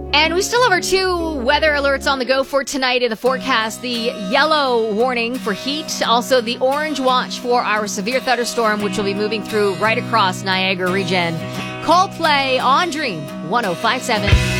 And we still have our two weather alerts on the go for tonight in the forecast. The yellow warning for heat, also the orange watch for our severe thunderstorm, which will be moving through right across Niagara region. Coldplay on Dream 105.7.